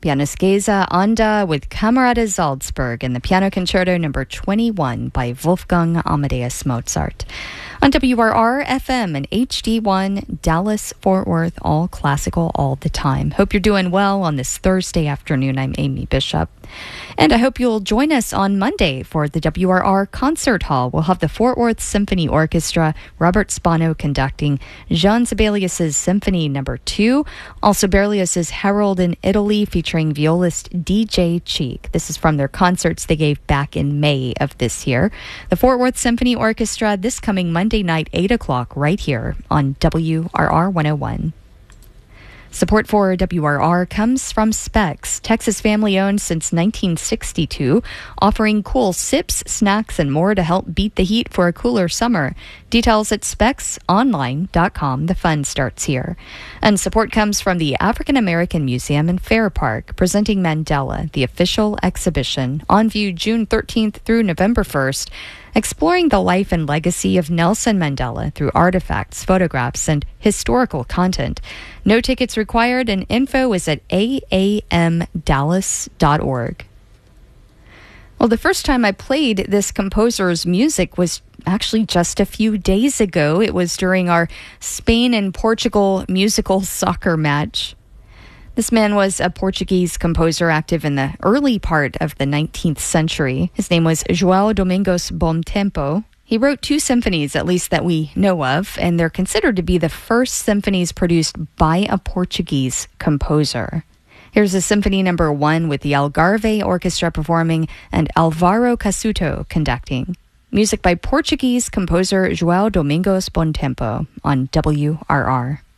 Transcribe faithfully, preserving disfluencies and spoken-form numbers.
Pianist Geza Anda with Camerata Salzburg and the Piano Concerto number twenty-one by Wolfgang Amadeus Mozart. On W R R F M and H D one, Dallas, Fort Worth, all classical all the time. Hope you're doing well on this Thursday afternoon. I'm Amy Bishop. And I hope you'll join us on Monday for the W R R Concert Hall. We'll have the Fort Worth Symphony Orchestra, Robert Spano conducting Jean Sibelius's Symphony number two. Also Berlioz's Harold in Italy featuring violist D J Cheek. This is from their concerts they gave back in May of this year. The Fort Worth Symphony Orchestra this coming Monday night, eight o'clock, right here on W R R one oh one. Support for W R R comes from Specs, Texas family-owned since nineteen sixty-two, offering cool sips, snacks, and more to help beat the heat for a cooler summer. Details at specs online dot com. The fun starts here. And support comes from the African American Museum in Fair Park, presenting Mandela, the official exhibition, on view June thirteenth through November first, exploring the life and legacy of Nelson Mandela through artifacts, photographs, and historical content. No tickets required, and info is at a a m dallas dot org. Well, the first time I played this composer's music was actually just a few days ago. It was during our Spain and Portugal musical soccer match. This man was a Portuguese composer active in the early part of the nineteenth century. His name was João Domingos Bom Tempo. He wrote two symphonies, at least that we know of, and they're considered to be the first symphonies produced by a Portuguese composer. Here's a symphony number one with the Algarve Orchestra performing and Alvaro Casuto conducting. Music by Portuguese composer João Domingos Bom Tempo on W R R.